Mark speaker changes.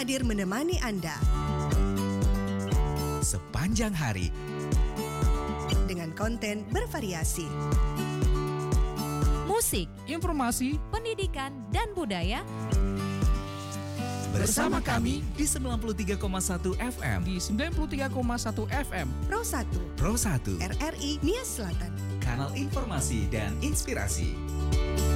Speaker 1: hadir menemani Anda
Speaker 2: sepanjang hari
Speaker 1: dengan konten bervariasi.
Speaker 3: Musik,
Speaker 4: informasi,
Speaker 3: pendidikan, dan budaya
Speaker 2: bersama kami di 93,1 FM
Speaker 4: di 93,1 FM
Speaker 1: Pro 1
Speaker 2: Pro 1
Speaker 1: RRI Nias Selatan.
Speaker 2: Kanal Informasi dan Inspirasi.